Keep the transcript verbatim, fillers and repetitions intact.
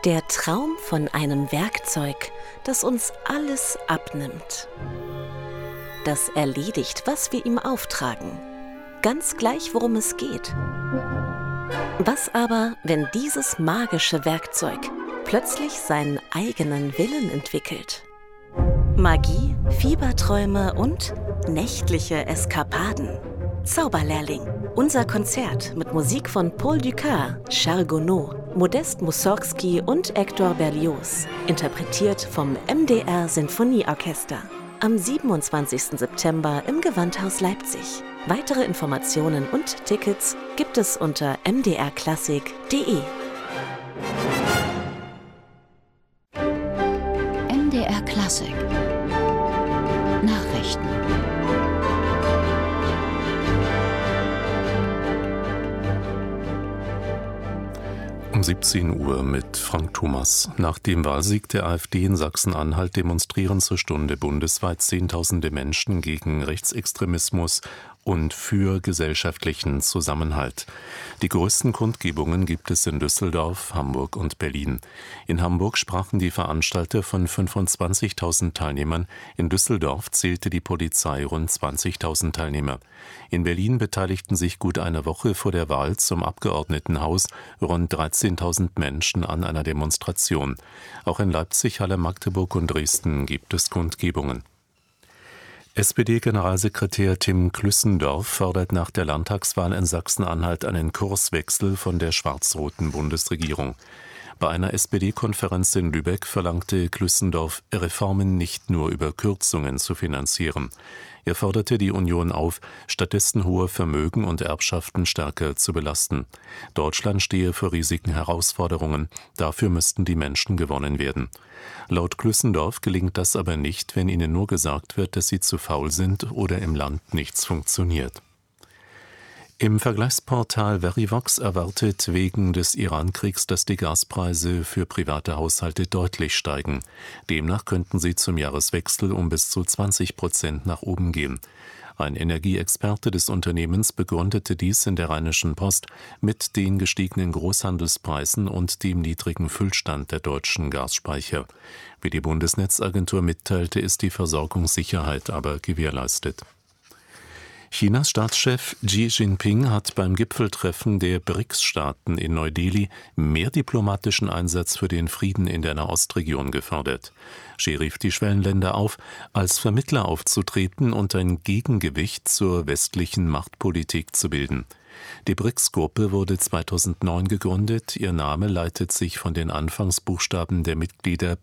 Der Traum von einem Werkzeug, das uns alles abnimmt. Das erledigt, was wir ihm auftragen. Ganz gleich, worum es geht. Was aber, wenn dieses magische Werkzeug plötzlich seinen eigenen Willen entwickelt? Magie, Fieberträume und nächtliche Eskapaden. Zauberlehrling. Unser Konzert mit Musik von Paul Dukas, Charles Gounod, Modest Mussorgsky und Hector Berlioz. Interpretiert vom M D R Sinfonieorchester. Am siebenundzwanzigsten September im Gewandhaus Leipzig. Weitere Informationen und Tickets gibt es unter m d r klassik punkt d e. M D R Klassik Nachrichten. Um siebzehn Uhr mit Frank Thomas. Nach dem Wahlsieg der AfD in Sachsen-Anhalt demonstrieren zur Stunde bundesweit Zehntausende Menschen gegen Rechtsextremismus und für gesellschaftlichen Zusammenhalt. Die größten Kundgebungen gibt es in Düsseldorf, Hamburg und Berlin. In Hamburg sprachen die Veranstalter von fünfundzwanzigtausend Teilnehmern. In Düsseldorf zählte die Polizei rund zwanzigtausend Teilnehmer. In Berlin beteiligten sich gut eine Woche vor der Wahl zum Abgeordnetenhaus rund dreizehntausend Menschen an einer Demonstration. Auch in Leipzig, Halle, Magdeburg und Dresden gibt es Kundgebungen. S P D-Generalsekretär Tim Klüssendorf fordert nach der Landtagswahl in Sachsen-Anhalt einen Kurswechsel von der schwarz-roten Bundesregierung. Bei einer S P D-Konferenz in Lübeck verlangte Klüssendorf, Reformen nicht nur über Kürzungen zu finanzieren. Er forderte die Union auf, stattdessen hohe Vermögen und Erbschaften stärker zu belasten. Deutschland stehe vor riesigen Herausforderungen, dafür müssten die Menschen gewonnen werden. Laut Klüssendorf gelingt das aber nicht, wenn ihnen nur gesagt wird, dass sie zu faul sind oder im Land nichts funktioniert. Im Vergleichsportal Verivox erwartet wegen des Iran-Kriegs, dass die Gaspreise für private Haushalte deutlich steigen. Demnach könnten sie zum Jahreswechsel um bis zu zwanzig Prozent nach oben gehen. Ein Energieexperte des Unternehmens begründete dies in der Rheinischen Post mit den gestiegenen Großhandelspreisen und dem niedrigen Füllstand der deutschen Gasspeicher. Wie die Bundesnetzagentur mitteilte, ist die Versorgungssicherheit aber gewährleistet. Chinas Staatschef Xi Jinping hat beim Gipfeltreffen der B R I C S-Staaten in Neu-Delhi mehr diplomatischen Einsatz für den Frieden in der Nahostregion gefordert. Xi rief die Schwellenländer auf, als Vermittler aufzutreten und ein Gegengewicht zur westlichen Machtpolitik zu bilden. Die B R I C S-Gruppe wurde zweitausendneun gegründet. Ihr Name leitet sich von den Anfangsbuchstaben der Mitglieder